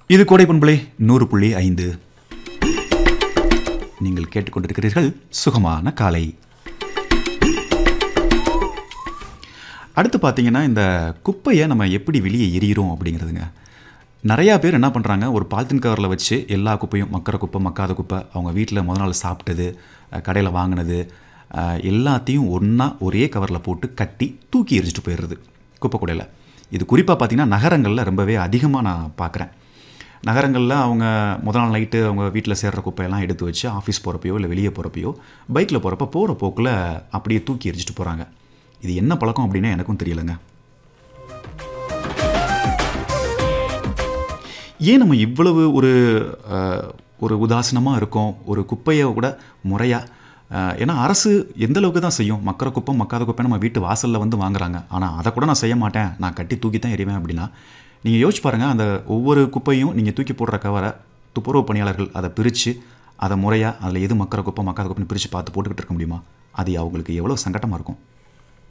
இது கோடை பண்பலை 100.5. நீங்கள் கேட்டுக்கொண்டிருக்கிறீர்கள் சுகமான காலை. அடுத்து பார்த்தீங்கன்னா, இந்த குப்பையை நம்ம எப்படி வெளியே எறிகிறோம் அப்படிங்கிறதுங்க. நிறையா பேர் என்ன பண்ணுறாங்க, ஒரு பாலித்தீன் கவரில் வச்சு எல்லா குப்பையும், மக்கிற குப்பை, மக்காத குப்பை, அவங்க வீட்டில் முதல் நாள் சாப்பிட்டது, கடையில் வாங்கினது எல்லாத்தையும் ஒன்றா ஒரே கவரில் போட்டு கட்டி தூக்கி எரிஞ்சிட்டு போயிடுறது குப்பை கூடையில். இது குறிப்பாக பார்த்திங்கன்னா நகரங்களில் ரொம்பவே அதிகமாக நான் பார்க்குறேன். நகரங்களில் அவங்க முதல் நாள் நைட்டு அவங்க வீட்டில் சேர்கிற குப்பையெல்லாம் எடுத்து வச்சு ஆஃபீஸ் போகிறப்பையோ இல்லை வெளியே போகிறப்பையோ பைக்கில் போகிறப்ப போகிற போக்கில் அப்படியே தூக்கி எரிஞ்சிட்டு போகிறாங்க. இது என்ன பழக்கம் அப்படின்னா எனக்கும் தெரியலைங்க. ஏன் நம்ம இவ்வளவு ஒரு உதாசீனமாக இருக்கோம்? ஒரு குப்பையை கூட முறையாக, ஏன்னா அரசு எந்த அளவுக்கு தான் செய்யும்? மக்கிற குப்பை மக்காத குப்பை நம்ம வீட்டு வாசலில் வந்து வாங்குறாங்க. ஆனால் அதை கூட நான் செய்ய மாட்டேன், நான் கட்டி தூக்கி தான் எறிவேன் அப்படின்னா நீங்கள் யோசிச்சு பாருங்கள். அந்த ஒவ்வொரு குப்பையும் நீங்கள் தூக்கி போடுற கவரை துப்புரவு பணியாளர்கள் அதை பிரித்து அதை முறையாக அதில் எது மக்கிற குப்பை மக்காத குப்பைன்னு பிரித்து பார்த்து போட்டுக்கிட்டு இருக்க முடியுமா? அது அவங்களுக்கு எவ்வளோ சங்கடமாக இருக்கும்.